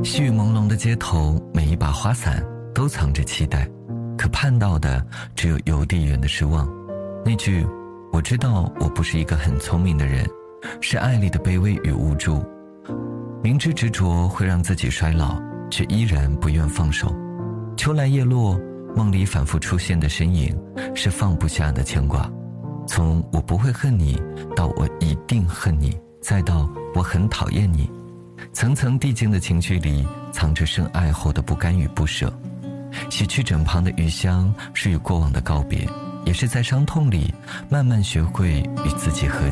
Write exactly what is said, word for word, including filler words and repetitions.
细雨朦胧的街头，每一把花伞都藏着期待，可盼到的只有邮递员的失望。那句我知道我不是一个很聪明的人，是爱里的卑微与无助。明知执着会让自己衰老，却依然不愿放手。秋来叶落，梦里反复出现的身影，是放不下的牵挂。从我不会恨你，到我一定恨你，再到我很讨厌你，层层递进的情绪里，藏着深爱后的不甘与不舍。洗去枕旁的余香，是与过往的告别，也是在伤痛里慢慢学会与自己和